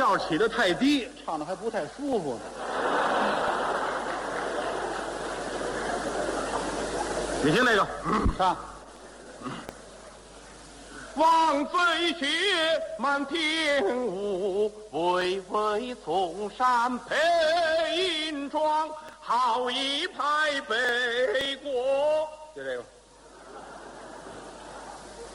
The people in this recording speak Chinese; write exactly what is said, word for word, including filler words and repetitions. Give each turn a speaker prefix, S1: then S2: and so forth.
S1: 调起得太低，唱的还不太舒服呢。你听那个，唱。
S2: 望醉雪满天雾，巍巍嵩山配银装，好一派北国。
S1: 就这个。